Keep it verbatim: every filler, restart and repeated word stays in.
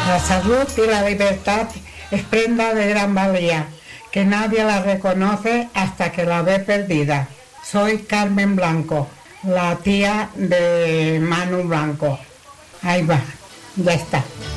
La salud y la libertad es prenda de gran valía, que nadie la reconoce hasta que la ve perdida. Soy Carmen Blanco, la tía de Manu Blanco. Ahí va, ya está.